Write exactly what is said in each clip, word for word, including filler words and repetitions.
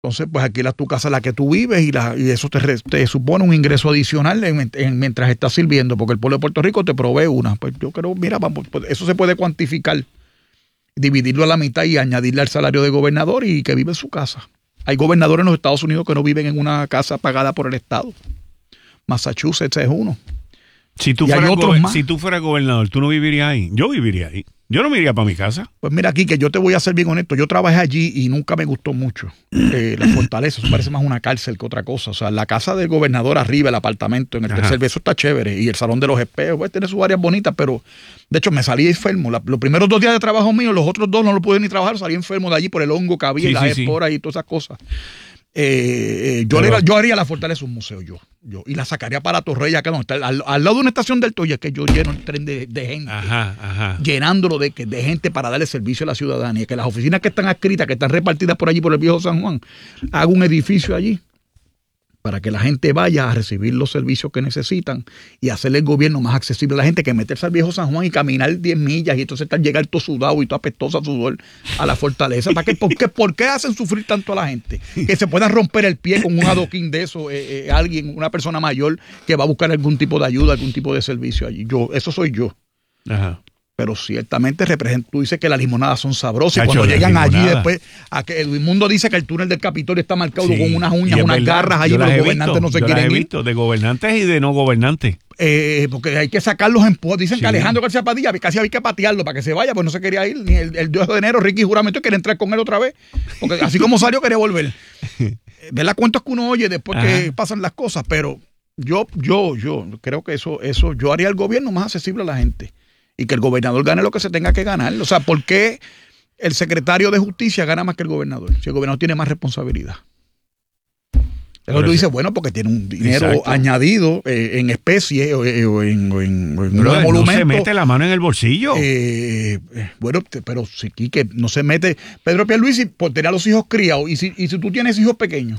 Entonces, pues alquilas tu casa en la que tú vives y, la, y eso te, te supone un ingreso adicional en, en, mientras estás sirviendo, porque el pueblo de Puerto Rico te provee una. Pues yo creo, mira, vamos, pues eso se puede cuantificar, dividirlo a la mitad y añadirle al salario de gobernador y que vive en su casa. Hay gobernadores en los Estados Unidos que no viven en una casa pagada por el Estado. Massachusetts es uno. Si tú, fueras go- si tú fueras gobernador, ¿tú no vivirías ahí? Yo viviría ahí. Yo no me iría para mi casa. Pues mira aquí, que yo te voy a ser bien honesto. Yo trabajé allí y nunca me gustó mucho eh, la fortaleza. Eso parece más una cárcel que otra cosa. O sea, la casa del gobernador arriba, el apartamento en el Ajá. tercer piso está chévere. Y el salón de los espejos, pues tiene sus áreas bonitas, pero de hecho me salí enfermo. La, los primeros dos días de trabajo mío, los otros dos no lo pude ni trabajar. Salí enfermo de allí por el hongo que había, sí, las sí, esporas sí. y todas esas cosas. Eh, yo, Pero, haría, yo haría la fortaleza un museo yo, yo y la sacaría para Torrey acá donde está, al, al lado de una estación del Toya, que yo lleno el tren de, de gente, ajá, ajá. llenándolo de, de gente para darle servicio a la ciudadanía, que las oficinas que están adscritas, que están repartidas por allí por el viejo San Juan, hago un edificio allí para que la gente vaya a recibir los servicios que necesitan y hacerle el gobierno más accesible a la gente, que meterse al viejo San Juan y caminar diez millas y entonces estar llegar todo sudado y todo apestoso a sudor a la fortaleza. ¿Para qué? ¿Por qué, ¿Por qué hacen sufrir tanto a la gente? Que se pueda romper el pie con un adoquín de eso, eh, eh, alguien, una persona mayor que va a buscar algún tipo de ayuda, algún tipo de servicio allí. Yo, eso soy yo. Ajá. Pero ciertamente representa, tú dices que las limonadas son sabrosas. Chacho, y cuando llegan allí después, a que el mundo dice que el túnel del Capitolio está marcado sí, con unas uñas, unas verdad. garras allí, los gobernantes visto, no se yo quieren las he visto, ir. De gobernantes y de no gobernantes. Eh, porque hay que sacarlos en pos. Dicen sí. que Alejandro García Padilla casi había que patearlo para que se vaya, pues no se quería ir. Ni el, el dos de enero, Ricky Juramento quiere entrar con él otra vez. Porque así como salió, quería volver. De las cuentas que uno oye después Ajá. que pasan las cosas, pero yo, yo, yo creo que eso, eso, yo haría el gobierno más accesible a la gente. Y que el gobernador gane lo que se tenga que ganar. O sea, ¿por qué el secretario de Justicia gana más que el gobernador? Si el gobernador tiene más responsabilidad. Eso tú dices, bueno, porque tiene un dinero Exacto. añadido eh, en especie o, eh, o en, o en, o en pero un monumento. No se mete la mano en el bolsillo. Eh, eh, bueno, te, pero sí, que no se mete. Pedro Pierluisi, por tener a los hijos criados, y si, y si tú tienes hijos pequeños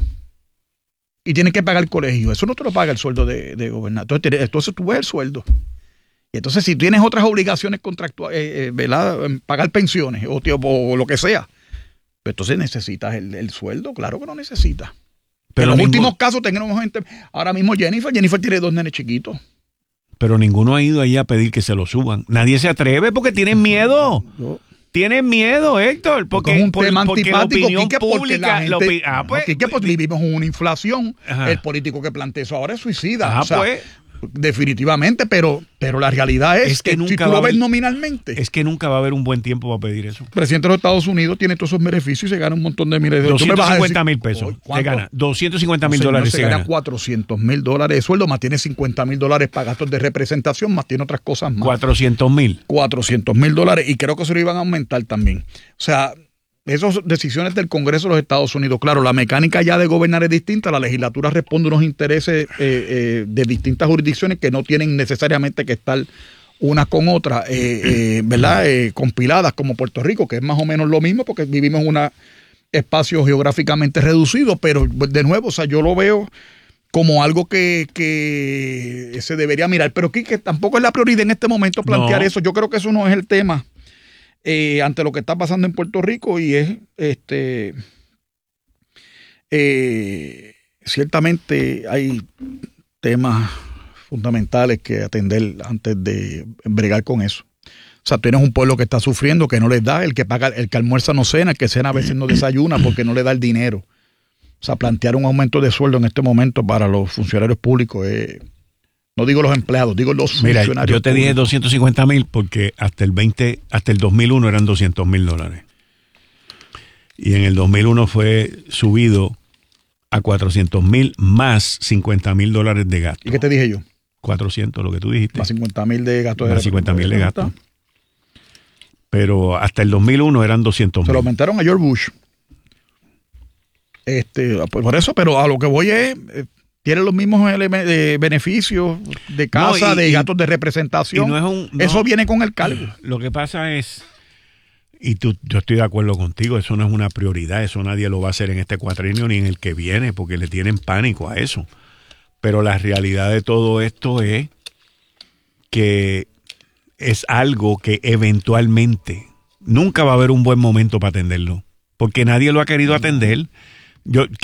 y tienes que pagar el colegio, eso no te lo paga el sueldo de, de gobernador. Entonces, entonces tú ves el sueldo. Y entonces, si tienes otras obligaciones contractuales, eh, eh, ¿verdad? Pagar pensiones o, tío, o lo que sea, pues entonces necesitas el, el sueldo. Claro que no necesitas. Pero en los ningún... últimos casos tenemos gente. Ahora mismo Jennifer, Jennifer tiene dos nenes chiquitos. Pero ninguno ha ido ahí a pedir que se lo suban. Nadie se atreve porque tienen miedo. Yo... Tienen miedo, Héctor. Porque, porque es un por, tema porque antipático. La opinión Quique, pública. La gente, la opi... ah, pues, no, Quique, pues vivimos una inflación. Ajá. El político que plantea eso ahora es suicida. Ajá, o sea, pues. Definitivamente, pero, pero la realidad es, es que, que nunca si tú lo ves haber, nominalmente. Es que nunca va a haber un buen tiempo para pedir eso. El presidente de los Estados Unidos tiene todos esos beneficios y se gana un montón de miles de dólares. doscientos cincuenta mil pesos. Se gana doscientos cincuenta mil dólares. Se, se gana cuatrocientos mil dólares de sueldo, más tiene cincuenta mil dólares para gastos de representación, más tiene otras cosas más. cuatrocientos mil. cuatrocientos mil dólares y creo que se lo iban a aumentar también. O sea, esas decisiones del Congreso de los Estados Unidos, claro, la mecánica ya de gobernar es distinta, la legislatura responde a unos intereses eh, eh, de distintas jurisdicciones que no tienen necesariamente que estar unas con otras, eh, eh, ¿verdad? Eh, compiladas como Puerto Rico, que es más o menos lo mismo porque vivimos en un espacio geográficamente reducido, pero de nuevo, o sea, yo lo veo como algo que, que se debería mirar, pero que, que tampoco es la prioridad en este momento plantear no. eso, yo creo que eso no es el tema. Eh, ante lo que está pasando en Puerto Rico y es este eh, ciertamente hay temas fundamentales que atender antes de bregar con eso. O sea, tienes un pueblo que está sufriendo, que no les da, el que paga, el que almuerza no cena, el que cena a veces no desayuna porque no le da el dinero. O sea, plantear un aumento de sueldo en este momento para los funcionarios públicos es... No digo los empleados, digo los Mira, funcionarios. Yo te públicos. Dije doscientos cincuenta mil porque hasta el veinte, hasta el dos mil uno eran doscientos mil dólares. Y en el dos mil uno fue subido a cuatrocientos mil más cincuenta mil dólares de gasto. ¿Y qué te dije yo? cuatrocientos, lo que tú dijiste. Más cincuenta mil de gasto. Más cincuenta mil de gasto. Pero hasta el dos mil uno eran doscientos mil. Se lo aumentaron a George Bush. Este, por eso, pero a lo que voy es... Tiene los mismos eh, beneficios de casa, no, y, de gastos de representación. No es un, no, eso viene con el cargo. Lo que pasa es, y tú, yo estoy de acuerdo contigo, eso no es una prioridad, eso nadie lo va a hacer en este cuatrienio ni en el que viene, porque le tienen pánico a eso. Pero la realidad de todo esto es que es algo que eventualmente nunca va a haber un buen momento para atenderlo, porque nadie lo ha querido atender. Yo